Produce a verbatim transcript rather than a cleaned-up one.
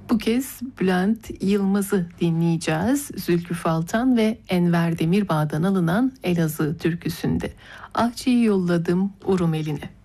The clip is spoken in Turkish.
Bu kez Bülent Yılmaz'ı dinleyeceğiz. Zülküf Altan ve Enver Demirbağ'dan alınan Elazığ türküsünde. Ahçıyı yolladım Urum eline.